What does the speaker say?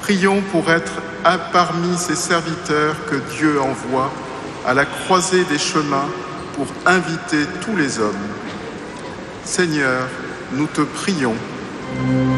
Prions pour être parmi ces serviteurs que Dieu envoie à la croisée des chemins pour inviter tous les hommes. Seigneur, nous te prions.